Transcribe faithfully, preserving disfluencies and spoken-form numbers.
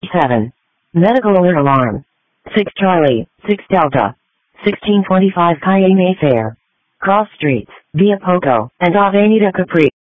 thirty-seven. Medical alert alarm. six Charlie, six Delta. sixteen twenty-five Calle Mayfair. Cross streets, Via Poco, and Avenida Capri.